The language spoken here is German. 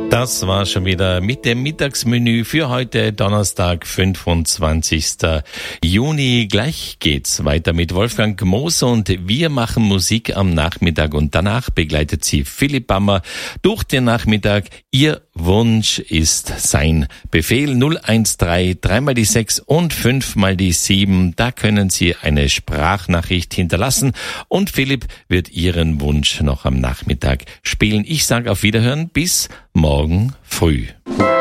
Das war schon wieder mit dem Mittagsmenü für heute, Donnerstag, 25. Juni. Gleich geht's weiter mit Wolfgang Moser und wir machen Musik am Nachmittag und danach begleitet sie Philipp Bammer durch den Nachmittag. Ihr Wunsch ist sein Befehl 013 3 mal die 6 und 5 mal die 7. Da können Sie eine Sprachnachricht hinterlassen und Philipp wird Ihren Wunsch noch am Nachmittag spielen. Ich sage auf Wiederhören, bis morgen früh.